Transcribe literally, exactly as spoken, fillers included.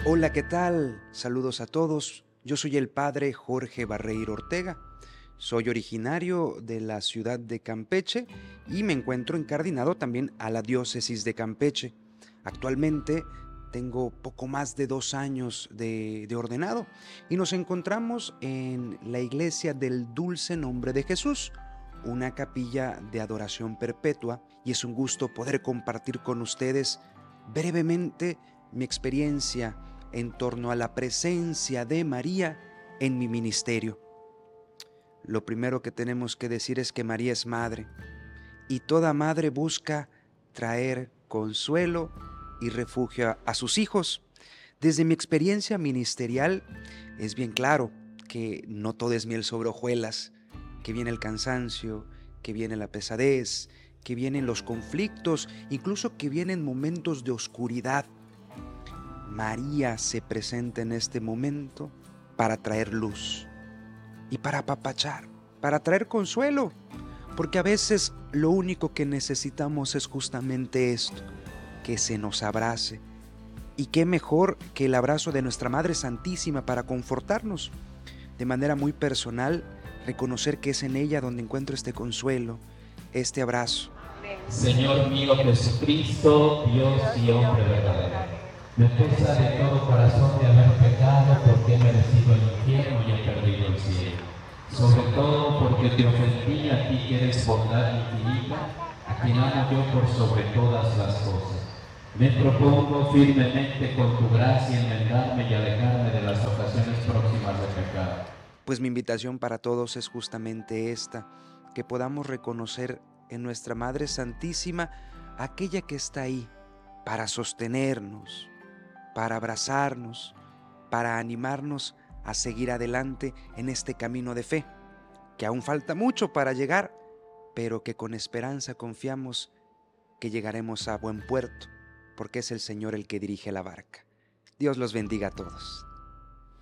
Hola, ¿qué tal? Saludos a todos. Yo soy el padre Jorge Barreiro Ortega. Soy originario de la ciudad de Campeche y me encuentro encardinado también a la diócesis de Campeche. Actualmente tengo poco más de dos años de, de ordenado y nos encontramos en la iglesia del Dulce Nombre de Jesús, una capilla de adoración perpetua, y es un gusto poder compartir con ustedes brevemente mi experiencia en torno a la presencia de María en mi ministerio. Lo primero que tenemos que decir es que María es madre, y toda madre busca traer consuelo y refugio a, a sus hijos. Desde mi experiencia ministerial es bien claro que no todo es miel sobre hojuelas, que viene el cansancio, que viene la pesadez, que vienen los conflictos, incluso que vienen momentos de oscuridad. María se presenta en este momento para traer luz y para apapachar, para traer consuelo, porque a veces lo único que necesitamos es justamente esto, que se nos abrace. Y qué mejor que el abrazo de nuestra Madre Santísima para confortarnos. De manera muy personal, reconocer que es en ella donde encuentro este consuelo, este abrazo. Señor mío Jesucristo, Dios y hombre verdadero, me pesa de todo corazón de haber pecado porque he merecido el infierno y he perdido el cielo. Sobre todo porque te ofendí a ti que eres bondad infinita, a quien amo yo por sobre todas las cosas. Me propongo firmemente con tu gracia enmendarme y alejarme de las ocasiones próximas de pecar. Pues mi invitación para todos es justamente esta, que podamos reconocer en nuestra Madre Santísima aquella que está ahí para sostenernos, para abrazarnos, para animarnos a seguir adelante en este camino de fe, que aún falta mucho para llegar, pero que con esperanza confiamos que llegaremos a buen puerto, porque es el Señor el que dirige la barca. Dios los bendiga a todos.